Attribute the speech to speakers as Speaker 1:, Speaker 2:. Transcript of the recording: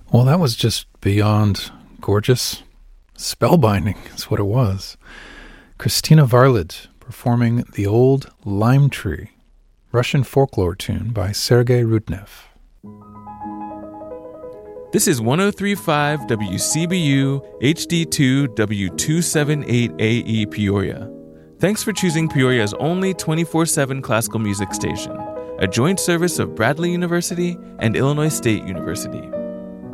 Speaker 1: Well, that was just beyond gorgeous. Spellbinding is what it was. Christina Varlid performing The Old Lime Tree, Russian folklore tune by Sergei Rudnev.
Speaker 2: This is 103.5 WCBU HD2 W278AE Peoria. Thanks for choosing Peoria's only 24/7 classical music station, a joint service of Bradley University and Illinois State University.